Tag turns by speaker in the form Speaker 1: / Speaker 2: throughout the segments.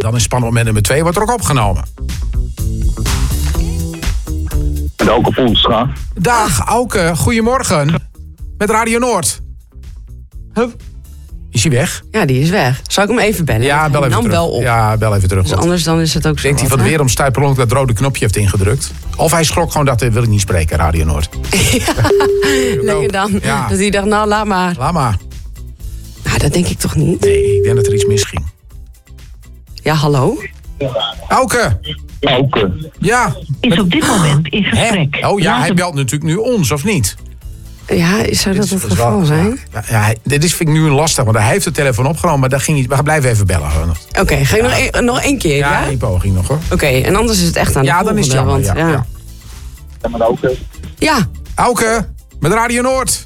Speaker 1: dan is spannend nummer 2 wordt er ook opgenomen.
Speaker 2: Met Auke Poelstra.
Speaker 1: Dag, Auke. Goedemorgen. Met Radio Noord. Hup. Is hij weg?
Speaker 3: Ja, die is weg. Zal ik hem even bellen?
Speaker 1: Ja, bel even terug.
Speaker 3: Bel op.
Speaker 1: Ja, bel even terug.
Speaker 3: Dus anders dan is het ook zo.
Speaker 1: Denkt hij van de weeromstuit per ongeluk dat rode knopje heeft ingedrukt? Of hij schrok gewoon dat wil ik niet spreken, Radio Noord.
Speaker 3: Lekker dan.
Speaker 1: Ja.
Speaker 3: Dat hij dacht, nou, laat maar.
Speaker 1: Laat maar.
Speaker 3: Nou, dat denk ik toch niet?
Speaker 1: Nee, ik denk dat er iets misging.
Speaker 3: Ja, hallo?
Speaker 1: Auke.
Speaker 2: Auke.
Speaker 1: Ja.
Speaker 4: Is op dit moment in gesprek.
Speaker 1: Hè? Oh ja, hij belt natuurlijk nu ons, of niet?
Speaker 3: Ja, zou dat het geval zijn?
Speaker 1: Ja, dit vind ik nu een lastig, want hij heeft de telefoon opgenomen, maar daar ging niet. We gaan blijven even bellen.
Speaker 3: Oké, ga je nog één keer, ja?
Speaker 1: Ja, één poging nog, hoor.
Speaker 3: Oké, en anders is het echt aan de
Speaker 1: Ja, dan is het
Speaker 3: volgende,
Speaker 1: jammer.
Speaker 3: want,
Speaker 2: Ja, met Auke.
Speaker 3: Ja.
Speaker 1: Auke, met Radio Noord.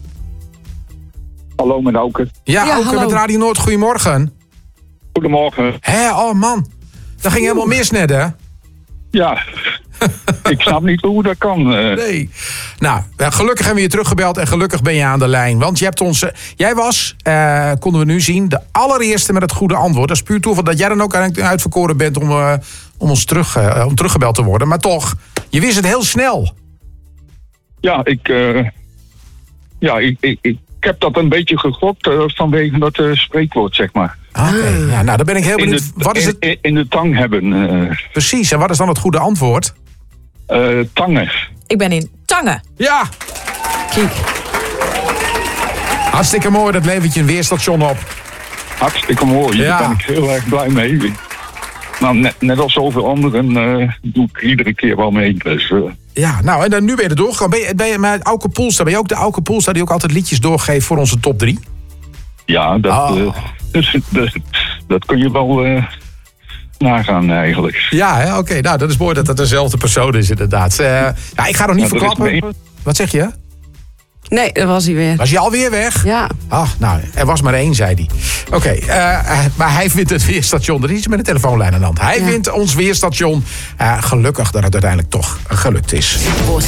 Speaker 2: Hallo met Auke.
Speaker 1: Ja,
Speaker 3: Ja,
Speaker 1: Auke
Speaker 3: hallo.
Speaker 1: met Radio Noord, goedemorgen.
Speaker 2: Goedemorgen.
Speaker 1: Hé, oh man. Dat ging helemaal mis net, hè?
Speaker 2: Ja, ik snap niet hoe dat kan.
Speaker 1: Nee. Nou, gelukkig hebben we je teruggebeld en gelukkig ben je aan de lijn. Want je hebt ons, jij was, konden we nu zien, de allereerste met het goede antwoord. Dat is puur toeval dat jij dan ook uitverkoren bent om ons teruggebeld te worden. Maar toch, je wist het heel snel.
Speaker 2: Ja, ik heb dat een beetje gegokt vanwege dat spreekwoord, zeg maar.
Speaker 1: Oké, ja, nou dan ben ik heel benieuwd. Wat is het?
Speaker 2: In de tang hebben.
Speaker 1: Precies, en wat is dan het goede antwoord?
Speaker 2: Tangen.
Speaker 5: Ik ben in Tangen.
Speaker 1: Ja!
Speaker 3: Kijk.
Speaker 1: Hartstikke mooi, dat levert je een weerstation op.
Speaker 2: Hartstikke mooi,
Speaker 1: Ja.
Speaker 2: daar ben ik heel erg blij mee. Nou, net als zoveel anderen doe ik iedere keer wel mee. Dus,
Speaker 1: Ja, nou en dan nu ben je er doorgekomen. Ben je met Auke Poelstra, ben je ook de Auke Poelstra die ook altijd liedjes doorgeeft voor onze top 3?
Speaker 2: ja, dat kun je wel nagaan eigenlijk.
Speaker 1: Ja, hè? Oké, nou dat is mooi dat dat dezelfde persoon is inderdaad. Ja, ik ga nog niet
Speaker 2: Ja, er is
Speaker 1: verklappen.
Speaker 2: mee.
Speaker 1: Wat zeg je?
Speaker 3: Nee, daar was hij weer.
Speaker 1: Was je alweer weg?
Speaker 3: Ja.
Speaker 1: Ach, nou, er was maar één, zei hij. Oké, maar hij vindt het weerstation. Er is iets met de telefoonlijn aan de hand. Hij vindt ons weerstation. Gelukkig dat het uiteindelijk toch gelukt is.
Speaker 6: Você